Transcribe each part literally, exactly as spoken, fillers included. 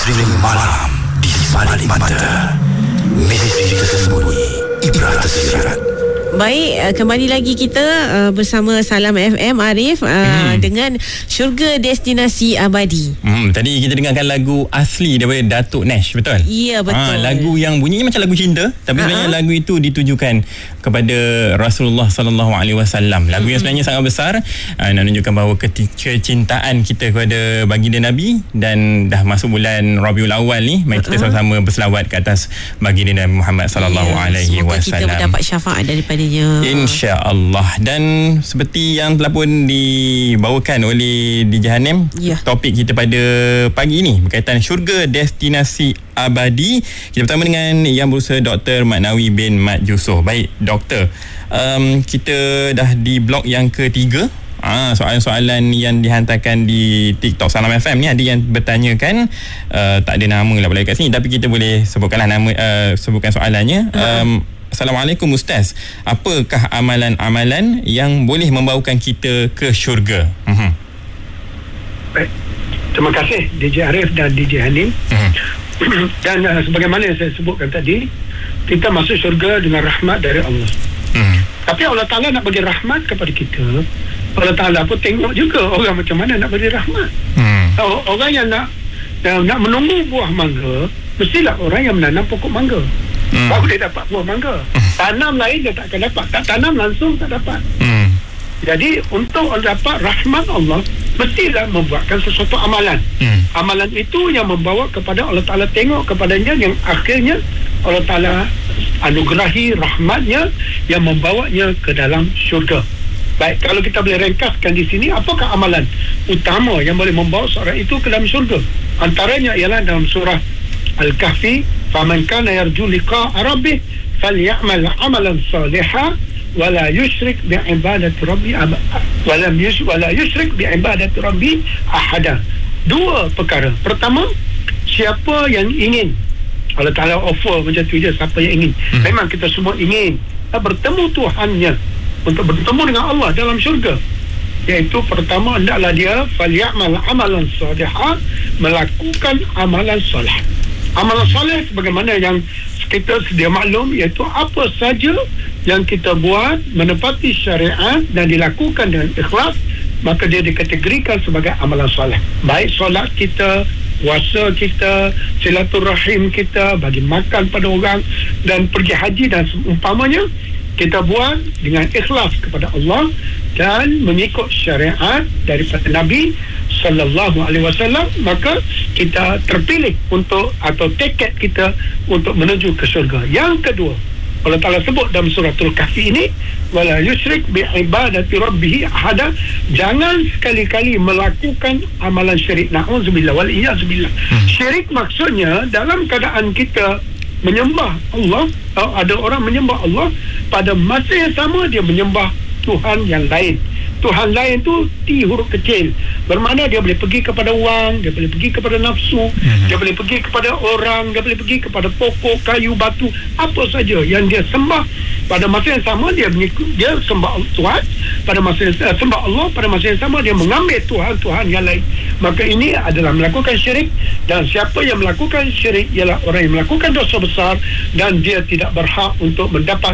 Misteri malam di balik mata. Misteri tersembunyi, ibrah tersirat. Baik, kembali lagi kita uh, bersama Salam F M Arif uh, hmm. dengan Syurga Destinasi Abadi. Hmm, tadi kita dengarkan lagu asli daripada Datuk Nash, betul? Ya, betul. Ha, lagu yang bunyinya macam lagu cinta, tapi sebenarnya uh-huh. lagu itu ditujukan kepada Rasulullah sallallahu alaihi wasallam. Lagu hmm. yang sebenarnya sangat besar, uh, nak menunjukkan bahawa kecintaan kita kepada baginda Nabi, dan dah masuk bulan Rabiul Awal ni, mari kita uh-huh. sama-sama berselawat ke atas baginda Nabi Muhammad sallallahu alaihi wasallam. Semoga kita mendapat syafaat daripada InsyaAllah. Dan seperti yang telah pun dibawakan oleh D J Hanem, ya. Topik kita pada pagi ini berkaitan syurga destinasi abadi. Kita bertemu dengan Yang Berusaha Doktor Mat Nawi bin Mat Yusof. Baik Doktor, um, kita dah di blok yang ketiga. Ah, soalan-soalan yang dihantarkan di TikTok Salam F M ni, ada yang bertanyakan, uh, tak ada nama lah boleh kat sini, tapi kita boleh sebutkanlah nama, uh, sebutkan soalannya. uh-huh. um, Assalamualaikum Ustaz, apakah amalan-amalan yang boleh membawakan kita ke syurga? Uh-huh. Baik, terima kasih D J Arif dan D J Hanim. uh-huh. Dan uh, sebagaimana yang saya sebutkan tadi, kita masuk syurga dengan rahmat dari Allah. uh-huh. Tapi Allah Ta'ala nak bagi rahmat kepada kita, Allah Ta'ala pun tengok juga orang macam mana nak bagi rahmat. uh-huh. Orang yang nak nak menunggu buah mangga, mestilah orang yang menanam pokok mangga. Hmm. Baru dia dapat buah mangga. Tanam lain dia tak akan dapat. Tak tanam langsung tak dapat. Hmm. Jadi untuk dapat rahmat Allah, mestilah membuatkan sesuatu amalan. Hmm. Amalan itu yang membawa kepada Allah Ta'ala tengok kepadanya, yang akhirnya Allah Ta'ala anugerahi rahmatnya yang membawanya ke dalam syurga. Baik, kalau kita boleh ringkaskan di sini, apakah amalan utama yang boleh membawa seorang itu ke dalam syurga? Antaranya ialah dalam surah Al-Kahfi, faman kana yarju liqa'a rabbih falyamal 'amalan salihan wala yusyrik bi'ibadati rabbi wala yusyrik wala yusyrik bi'ibadati rabbi ahada. Dua perkara. Pertama, siapa yang ingin, Allah Ta'ala offer macam tu je, siapa yang ingin. Hmm. Memang kita semua ingin bertemu Tuhannya, untuk bertemu dengan Allah dalam syurga. Iaitu pertama, hendaklah dia falyamal 'amalan salihan, melakukan amalan soleh. Amalan soleh sebagaimana yang kita sedia maklum, iaitu apa saja yang kita buat menepati syariat dan dilakukan dengan ikhlas, maka dia dikategorikan sebagai amalan soleh. Baik solat kita, puasa kita, silaturahim kita, bagi makan pada orang, dan pergi haji dan seumpamanya, kita buat dengan ikhlas kepada Allah dan mengikut syariat daripada Nabi sallallahu alaihi wasallam, maka kita terpilih untuk, atau tiket kita untuk menuju ke syurga. Yang kedua, Allah Ta'ala sebut dalam suratul Kahfi ini, wala yusyrik bi'ibadati rabbih ahada, jangan sekali-kali melakukan amalan syirik. Na'udzubillah wal iyyazubillah. hmm. Syirik maksudnya dalam keadaan kita menyembah Allah, ada orang menyembah Allah, pada masa yang sama dia menyembah Tuhan yang lain. Tuhan lain tu T huruf kecil, bermakna dia boleh pergi kepada wang, dia boleh pergi kepada nafsu, mm-hmm. dia boleh pergi kepada orang, dia boleh pergi kepada pokok, kayu, batu, apa saja yang dia sembah. Pada masa yang sama dia mengikut, dia sembah Tuhan, pada masa yang uh, sembah Allah, pada masa yang sama dia mengambil Tuhan-Tuhan yang lain. Maka ini adalah melakukan syirik, dan siapa yang melakukan syirik ialah orang yang melakukan dosa besar, dan dia tidak berhak untuk mendapat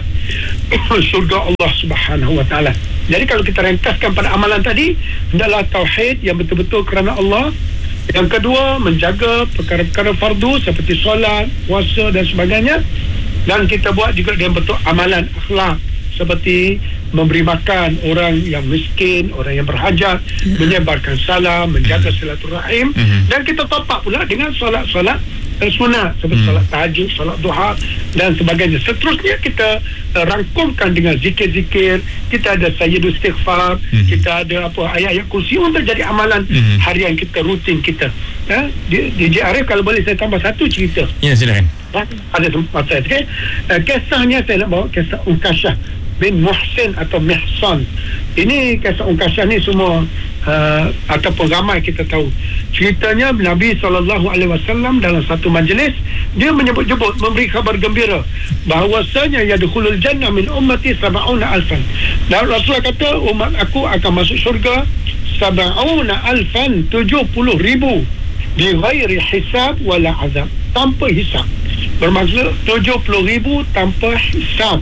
surga Allah Subhanahu wa taala. Jadi kalau kita ringkaskan pada amalan tadi, hendaklah tauhid yang betul-betul kerana Allah. Yang kedua, menjaga perkara-perkara fardu seperti solat, puasa dan sebagainya. Dan kita buat juga dengan betul amalan akhlak, seperti memberi makan orang yang miskin, orang yang berhajat, yeah. menyebarkan salam, menjaga silaturahim. Mm-hmm. Dan kita top up pula dengan solat-solat sunat seperti mm. solat tahajud, solat duha dan sebagainya. Seterusnya kita uh, rangkumkan dengan zikir-zikir. Kita ada sayyidul istighfar, mm. kita ada apa ayat-ayat kursi untuk jadi amalan mm. harian kita, rutin kita. Ya, D J Arif, kalau boleh saya tambah satu cerita. Ya, silakan. Ha? Ada tempat saya. Okay? Uh, kisahnya saya nak bawa kisah Unkashah bin Muhsin atau Mihsan. Ini kisah Unkashah ni semua uh, ataupun ramai kita tahu. Ceritanya Nabi sallallahu alaihi wasallam dalam satu majlis, dia menyebut-nyebut, memberi khabar gembira bahawasanya yadkhulul jannah min ummati sab'una alfan. Dan Rasulullah kata umat aku akan masuk syurga sab'una alfan, tujuh puluh ribu. Di ghairi hisab wala azab, tanpa hisab. Bermaksud tujuh puluh ribu tanpa hisab.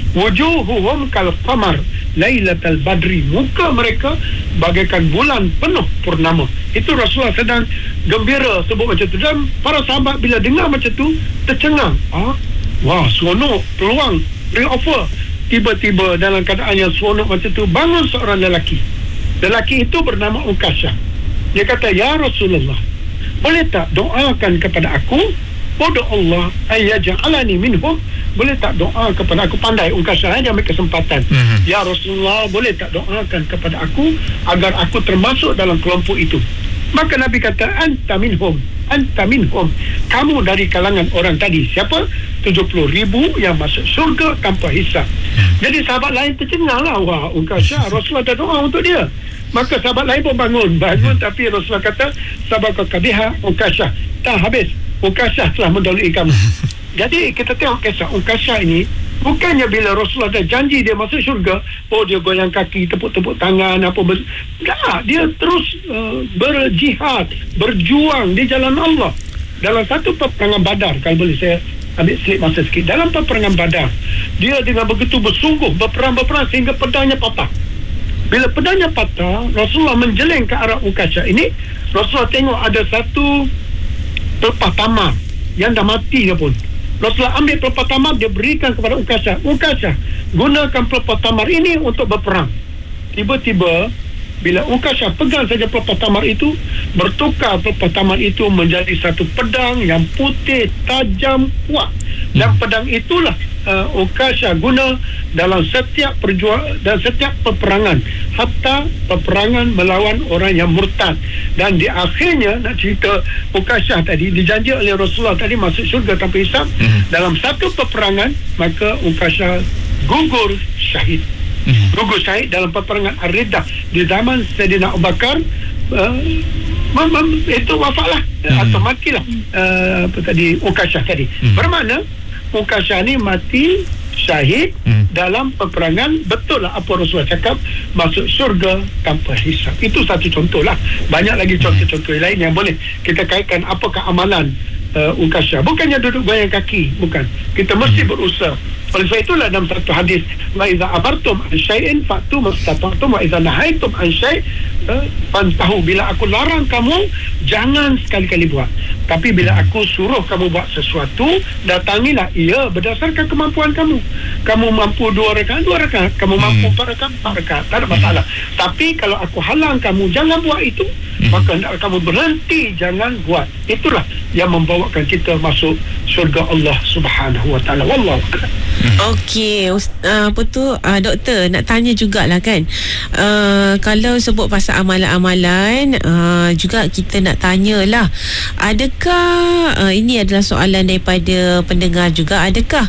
Wujuhuhum kal qamar lailatul badri, muka mereka bagaikan bulan penuh purnama. Itu Rasulullah sedang gembira sebut macam tu, dan para sahabat bila dengar macam tu tercengang. Ah, wah, seronok, peluang, beri offer. Tiba-tiba dalam keadaan yang seronok macam tu, bangun seorang lelaki. Lelaki itu bernama Ukashah. Dia kata, ya Rasulullah, boleh tak doakan kepada aku? Bodoh Allah ayyaj'alani minhum. Boleh tak doa kepada aku? Pandai Ukashah, dia ambil kesempatan. Mm-hmm. Ya Rasulullah, boleh tak doakan kepada aku agar aku termasuk dalam kelompok itu? Maka Nabi kata, anta minhum, anta minhum. Kamu dari kalangan orang tadi. Siapa? tujuh puluh ribu yang masuk syurga tanpa hisab. Jadi sahabat lain tercengang lah. Wah, Ukashah, Rasulullah dah doa untuk dia. Maka sahabat lain pun bangun. Bangun, tapi Rasulullah kata, sabaka kabiha Ukashah. Tak habis, Ukashah telah mendahului kamu. Jadi kita tengok kisah Ukashah ini, bukannya bila Rasulullah dah janji dia masuk syurga, oh dia goyang kaki, tepuk-tepuk tangan, apa ber... tak, dia terus uh, berjihad, berjuang di jalan Allah. Dalam satu peperangan Badar, kalau boleh saya ambil slip masa sikit, dalam peperangan Badar, dia dengan begitu bersungguh berperang-berperang sehingga pedangnya patah. Bila pedangnya patah, Rasulullah menjeleng ke arah Ukashah ini. Rasulullah tengok ada satu pelepah tamar yang dah mati dia pun. Rasulullah ambil pelepah tamar, dia berikan kepada Ukashah. Ukashah, gunakan pelepah tamar ini untuk berperang. Tiba-tiba bila Ukashah pegang saja pelepah tamar itu, bertukar pelepah tamar itu menjadi satu pedang yang putih, tajam, kuat. Dan pedang itulah uh, Ukashah guna dalam setiap perjuangan dan setiap peperangan, hatta peperangan melawan orang yang murtad. Dan di akhirnya, nak cerita Ukashah tadi, dijanji oleh Rasulullah tadi masuk syurga tanpa hisab. Mm-hmm. Dalam satu peperangan, maka Ukashah gugur syahid. Mm-hmm. Gugur syahid dalam peperangan Ar-Riddah di zaman Sayyidina Abu Bakar. uh, mem- mem- itu wafatlah, mm-hmm. atau matilah uh, apa tadi Ukashah tadi. Mm-hmm. Bermakna Ukashah ni mati syahid hmm. dalam peperangan. Betul lah apa Rasulullah cakap, masuk syurga tanpa hisab. Itu satu contoh lah. Banyak lagi contoh-contoh lain yang boleh kita kaitkan apakah amalan uh, Ukashah. Bukannya duduk goyang kaki, bukan. Kita mesti berusaha. Oleh sebab itulah dalam satu hadis, wa iza amartum an syai'in fa'tu mastata'tum wa iza nahaitum an syai' fantahu. Bila aku larang kamu, jangan sekali-kali buat. Tapi bila aku suruh kamu buat sesuatu, datangilah ia berdasarkan kemampuan kamu. Kamu mampu dua rakaat, dua rakaat. Kamu mampu empat rakaat, empat rakaat. Tak ada masalah. Tapi kalau aku halang kamu, jangan buat itu, maka hendaklah kamu berhenti, jangan buat. Itulah yang membawakan kita masuk syurga Allah Subhanahu wa taala. Wallahu a'lam. Okey, uh, apa tu uh, doktor nak tanya jugalah kan, uh, kalau sebut pasal amalan-amalan, uh, juga kita nak tanyalah, adakah uh, ini adalah soalan daripada pendengar juga, adakah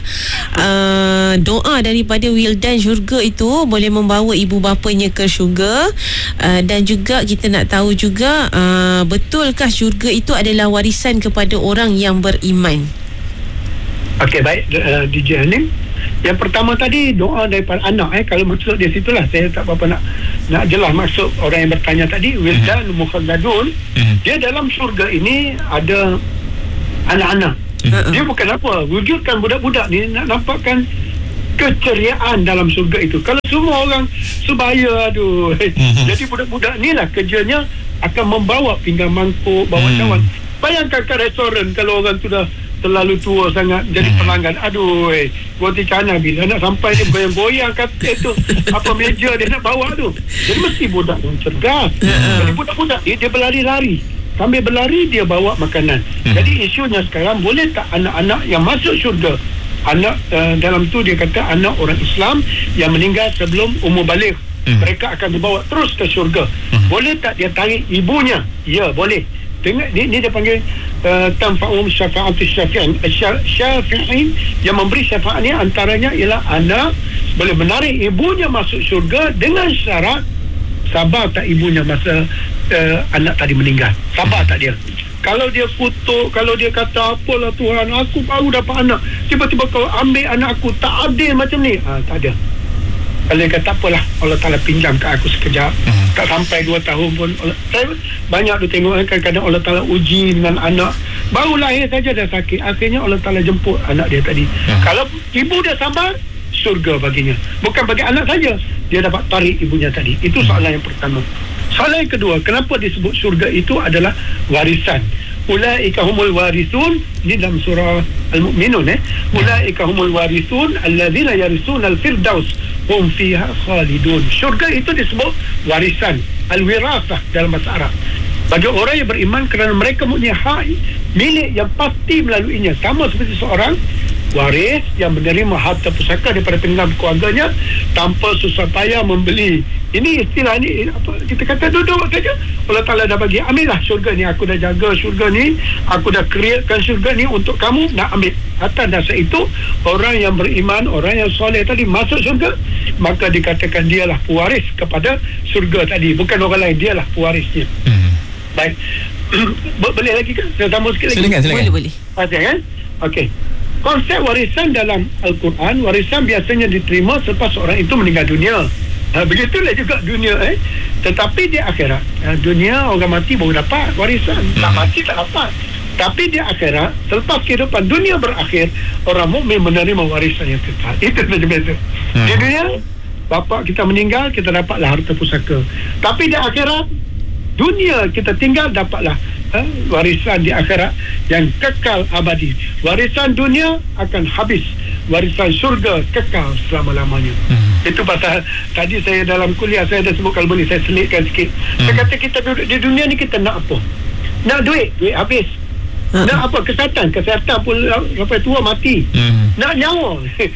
uh, doa daripada wildan syurga itu boleh membawa ibu bapanya ke syurga, uh, dan juga kita nak tahu juga, uh, betulkah syurga itu adalah warisan kepada orang yang beriman? Okey, baik, uh, D J Hanim. Yang pertama tadi doa daripada anak, eh kalau maksud dia situlah, saya tak apa-apa nak nak jelas maksud orang yang bertanya tadi. Wildan uh-huh. mukhalladun, uh-huh. dia dalam syurga ini ada anak-anak. Uh-huh. Dia bukan apa, wujudkan budak-budak ni nak nampakkan keceriaan dalam syurga itu. Kalau semua orang sebaya, aduh. Uh-huh. Jadi budak-budak ni lah kerjanya akan membawa pinggan mangkuk, bawa uh-huh. cawan. Bayangkan kat restoran kalau orang tu dah terlalu tua sangat jadi pelanggan, aduh, eh, roti canai bila nak sampai dia goyang-goyang kata tu apa meja dia nak bawa tu. Jadi mesti budak yang cergas. Jadi budak-budak dia, dia berlari-lari, sambil berlari dia bawa makanan. Jadi isunya sekarang, boleh tak anak-anak yang masuk syurga, anak uh, dalam tu dia kata anak orang Islam yang meninggal sebelum umur baligh, mereka akan dibawa terus ke syurga. Boleh tak dia tarik ibunya? Ya, boleh. Tengok ni, ni dia panggil uh, tanfa'um syafa'atus syafi'in. Syafi'in yang memberi syafaat ni antaranya ialah anak boleh menarik ibunya masuk syurga dengan syarat sabar tak ibunya masa uh, anak tadi meninggal. Sabar tak dia? Kalau dia kutuk, kalau dia kata apalah Tuhan, aku baru dapat anak, tiba-tiba kau ambil anak aku, tak adil macam ni, ha, tak ada. Kalau dia kata apalah, Allah Ta'ala pinjam ke aku sekejap, uh-huh. tak sampai dua tahun pun. Saya banyak tu tengok kan, kadang-kadang Allah Ta'ala uji dengan anak baru lahir saja dah sakit, akhirnya Allah Ta'ala jemput anak dia tadi. uh-huh. Kalau ibu dia sabar, syurga baginya. Bukan bagi anak saja, dia dapat tarik ibunya tadi. Itu soalan yang pertama. Soalan yang kedua, kenapa disebut syurga itu adalah warisan? Ulaika humul warisun, ini dalam surah Al-Mu'minun, eh ulaika humul warisun allazina yarisuna al-firdaus hum fiha khalidun. Syurga itu disebut warisan, al-wirasah dalam bahasa Arab, bagi orang yang beriman, kerana mereka mempunyai hak milik yang pasti melaluinya, sama seperti seorang waris yang menerima harta pusaka daripada peninggalan keluarganya tanpa susah payah membeli. Ini istilah ni, apa kita kata, duduk saja, Allah Ta'ala dah bagi, ambillah syurga ni, aku dah jaga syurga ni, aku dah createkan syurga ni untuk kamu, nak ambil. Atas dasar itu, orang yang beriman, orang yang soleh tadi masuk syurga, maka dikatakan dialah pewaris kepada syurga tadi, bukan orang lain, dialah pewarisnya. hmm. Baik. Boleh lagi kan? Saya tambah sikit lagi. Silakan, silakan. Boleh, boleh. Pasal kan? Okey. Konsep warisan dalam Al-Quran, warisan biasanya diterima selepas orang itu meninggal dunia. Ha, begitulah juga dunia, eh. Tetapi di akhirat, ha, dunia orang mati baru dapat warisan, hmm. tak mati tak dapat. Tapi di akhirat, selepas kehidupan dunia berakhir, orang mukmin menerima warisan yang kekal. Itu saja beza. hmm. Di dunia, bapa kita meninggal, kita dapatlah harta pusaka. Tapi di akhirat, dunia kita tinggal, dapatlah ha, warisan di akhirat yang kekal abadi. Warisan dunia akan habis, warisan syurga kekal selama-lamanya. hmm. Itu pasal tadi saya dalam kuliah saya dah sebut, kalau boleh saya selitkan sikit. hmm. Saya kata kita duduk di dunia ni, kita nak apa? Nak duit, duit habis. hmm. Nak apa? Kesihatan, kesihatan pun sampai tua mati. hmm. Nak nyawa,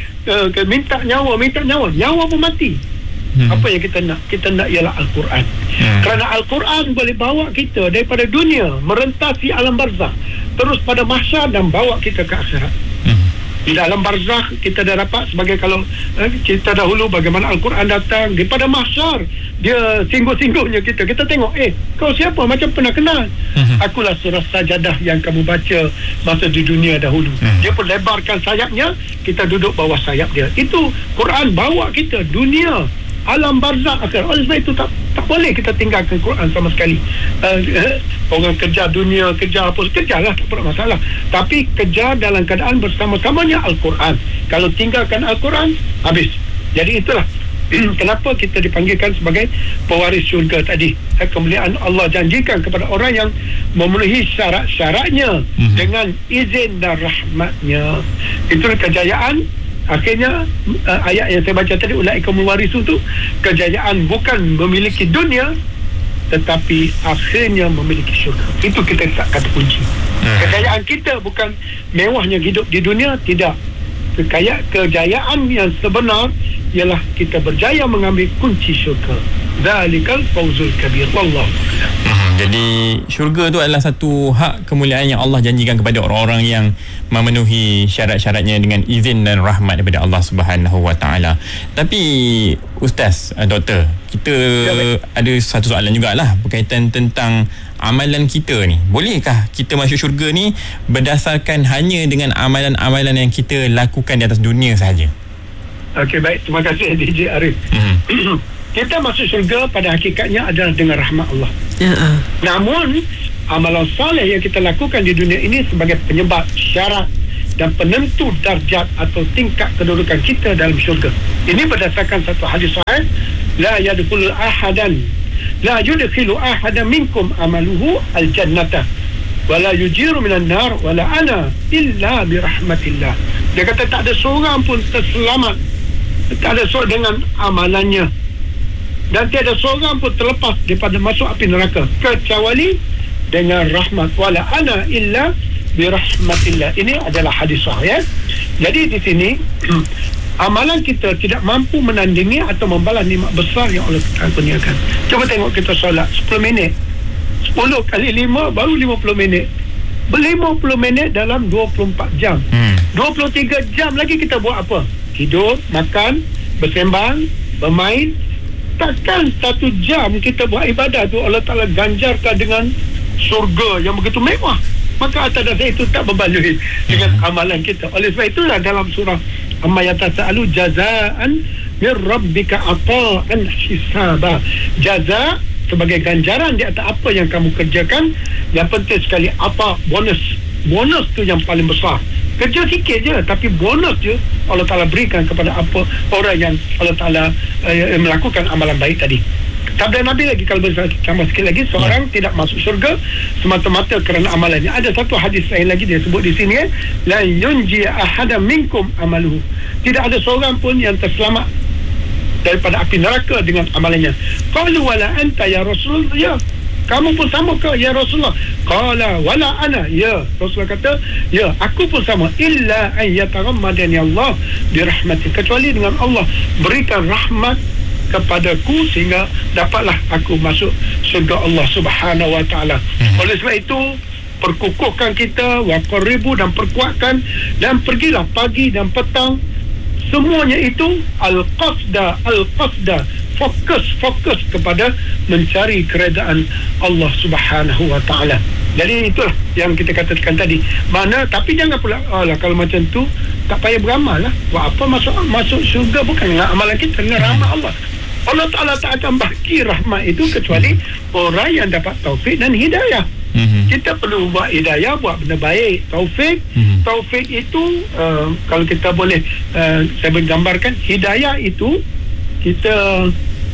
minta nyawa, minta nyawa, nyawa pun mati. Hmm. Apa yang kita nak? Kita nak ialah Al-Quran. hmm. Kerana Al-Quran boleh bawa kita daripada dunia, merentasi alam barzakh, terus pada mahsyar dan bawa kita ke akhirat. hmm. Di dalam barzakh kita dah dapat, sebagai kalau eh, cerita dahulu bagaimana Al-Quran datang, daripada mahsyar dia singgung-singgungnya kita. Kita tengok, eh kau siapa? Macam pernah kenal. hmm. Akulah surah Sajadah yang kamu baca masa di dunia dahulu. hmm. Dia pun lebarkan sayapnya, kita duduk bawah sayap dia. Itu Quran bawa kita dunia, alam barzakh akhir. Oleh sebab itu tak tak boleh kita tinggalkan Quran sama sekali. Uh, uh, orang kejar dunia, kejar apa, kejarlah, tak ada masalah. Tapi kejar dalam keadaan bersama-samanya Al-Quran. Kalau tinggalkan Al-Quran, habis. Jadi itulah kenapa kita dipanggilkan sebagai pewaris syurga tadi. Kemuliaan Allah janjikan kepada orang yang memenuhi syarat-syaratnya mm-hmm. dengan izin dan rahmatnya. Itulah kejayaan. Akhirnya uh, ayat yang saya baca tadi, ulaika muwarisu, tu kejayaan bukan memiliki dunia, tetapi akhirnya memiliki syurga. Itu kita kata kunci. hmm. Kejayaan kita bukan mewahnya hidup di dunia, tidak. Kekayaan, kejayaan yang sebenar ialah kita berjaya mengambil kunci syurga. Zalikal fawzul kabir. Wallahu a'lam. Hmm, jadi syurga tu adalah satu hak kemuliaan yang Allah janjikan kepada orang-orang yang memenuhi syarat-syaratnya dengan izin dan rahmat daripada Allah Subhanahu Wa Taala. Tapi Ustaz, uh, Doktor, kita ya, ada satu soalan jugalah berkaitan tentang amalan kita ni. Bolehkah kita masuk syurga ni berdasarkan hanya dengan amalan-amalan yang kita lakukan di atas dunia sahaja? Okey, baik. Terima kasih D J Arif. Hmm. Kita masuk syurga pada hakikatnya adalah dengan rahmat Allah. Uh-uh. Namun amalan soleh yang kita lakukan di dunia ini sebagai penyebab, syarat dan penentu darjat atau tingkat kedudukan kita dalam syurga. Ini berdasarkan satu hadis sahih, la yadkhulu ahadan la yudkhilu ahadan minkum amaluhu al-jannata wa la yujiru minan nar wa la ana illa bi rahmatillah. Dia kata tak ada seorang pun terselamat, tak ada seorang dengan amalannya, dan tiada seorang pun terlepas daripada masuk api neraka kecuali dengan rahmat. Wala ana illa birahmatillah. Ini adalah hadis sahih. Jadi di sini amalan kita tidak mampu menandingi atau membalas nikmat besar yang Allah kurniakan. Cuba tengok kita solat sepuluh minit, sepuluh kali lima baru lima puluh minit, lima puluh minit dalam dua puluh empat jam. hmm. dua puluh tiga jam lagi kita buat apa? Tidur, makan, bersembang, bermain. Takkan satu jam kita buat ibadah tu Allah Ta'ala ganjarkan dengan surga yang begitu mewah. Maka atas dasar itu tak berbaloi dengan amalan kita. Oleh sebab itulah dalam surah Amma yatasa'alu jazaan mir rabbika ata'an hisaba. Jaza sebagai ganjaran di atas apa yang kamu kerjakan. Yang penting sekali apa? Bonus. Bonus tu yang paling besar. Kerja sikit je, tapi bonus je Allah Ta'ala berikan kepada apa orang yang Allah Ta'ala uh, melakukan amalan baik tadi. Sabda Nabi lagi, kalau boleh tambah sikit lagi, seorang yeah. tidak masuk syurga semata-mata kerana amalannya. Ada satu hadis lain lagi dia sebut di sini, la yunji ahada minkum amaluhu. Tidak ada seorang pun yang terselamat daripada api neraka dengan amalannya. Qalu wala anta ya Rasulullah, ya kamu pun sama ke ya Rasulullah? Qala wala ana, ya Rasulullah kata, ya aku pun sama, illa an yatarammadani Allah birahmati, kecuali dengan Allah berikan rahmat kepadaku sehingga dapatlah aku masuk syurga Allah Subhanahu wa taala. Hmm. Oleh sebab itu perkukuhkan kita, waqaribu, dan perkuatkan, dan pergilah pagi dan petang, semuanya itu al-qasda al-qasda fokus fokus kepada mencari keredaan Allah Subhanahu wa taala. Jadi itulah yang kita katakan tadi. Mana tapi jangan pula alah kalau macam tu tak payah beramal lah. Buat apa masuk masuk syurga bukan dengan amalan kita, dengan rahmat Allah. Allah Ta'ala tak akan bagi rahmat itu kecuali orang yang dapat taufik dan hidayah. Mm-hmm. Kita perlu buat hidayah, buat benda baik, taufik. Mm-hmm. Taufik itu uh, kalau kita boleh uh, saya menggambarkan, hidayah itu kita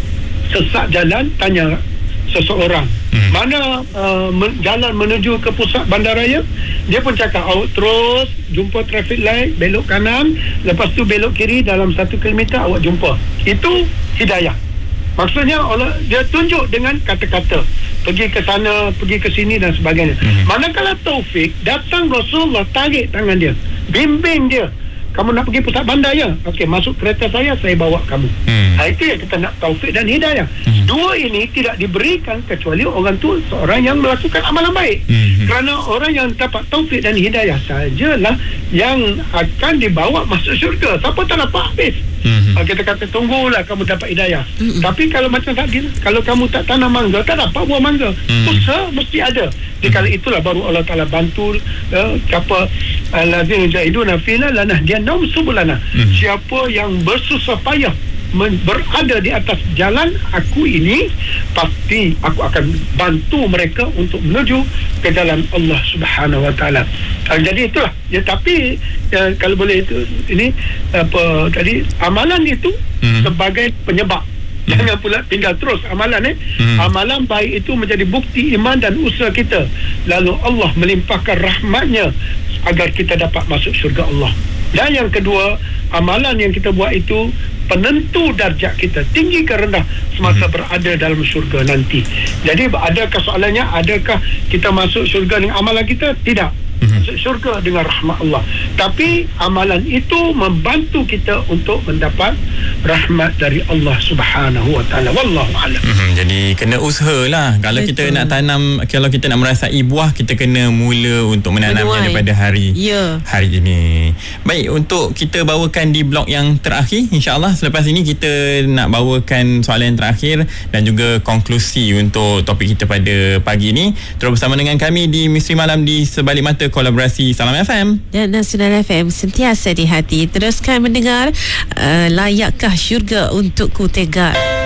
sesat jalan, tanya seseorang hmm. mana uh, men- jalan menuju ke pusat bandaraya, dia pun cakap awak terus jumpa traffic light, belok kanan, lepas tu belok kiri dalam satu kilometer awak jumpa. Itu hidayah. Maksudnya Allah dia tunjuk dengan kata-kata, pergi ke sana, pergi ke sini dan sebagainya. hmm. Manakala taufik, datang Rasulullah tarik tangan dia, bimbing dia, kamu nak pergi pusat bandar ya? Okey, masuk kereta saya, saya bawa kamu. Hmm. Ha, itu yang kita nak, taufik dan hidayah. Hmm. Dua ini tidak diberikan kecuali orang tu seorang yang melakukan amalan baik. Hmm. Kerana orang yang dapat taufik dan hidayah sajalah yang akan dibawa masuk syurga. Siapa tak dapat habis. Hmm. Ha, kita kata tunggulah kamu dapat hidayah. Hmm. Tapi kalau macam tadi, kalau kamu tak tanam mangga, tak dapat buah mangga. Hmm. Usaha mesti ada. Di kala itulah baru Allah Ta'ala bantu uh, apa allazina jahiduna fina lanahdiyannahum subulana. Hmm. Siapa yang bersusah payah men- berada di atas jalan aku ini, pasti aku akan bantu mereka untuk menuju ke jalan Allah Subhanahu wa taala. Uh, jadi itulah ya, tapi uh, kalau boleh itu ini apa tadi, amalan itu hmm. sebagai penyebab. Jangan pula tinggal terus amalan eh. Hmm. Amalan baik itu menjadi bukti iman dan usaha kita. Lalu Allah melimpahkan rahmatnya agar kita dapat masuk syurga Allah. Dan yang kedua, amalan yang kita buat itu penentu darjat kita, tinggi ke rendah semasa hmm. berada dalam syurga nanti. Jadi adakah soalannya, adakah kita masuk syurga dengan amalan kita? Tidak. Masuk syurga dengan rahmat Allah. Tapi amalan itu membantu kita untuk mendapat rahmat dari Allah Subhanahu wa taala. Wallahu a'lam. Hmm, jadi kena usahalah. Kalau Betul. kita nak tanam, kalau kita nak merasai buah, kita kena mula untuk menanamnya Menuai. daripada hari yeah. hari ini. Baik, untuk kita bawakan di blok yang terakhir, insya-Allah selepas ini kita nak bawakan soalan yang terakhir dan juga konklusi untuk topik kita pada pagi ini. Terus bersama dengan kami di Misteri Malam di Sebalik Mata kolaborasi Salam F M dan Nasional F M, sentiasa di hati. Teruskan mendengar uh, Layakkah Syurga Untukku Tegak.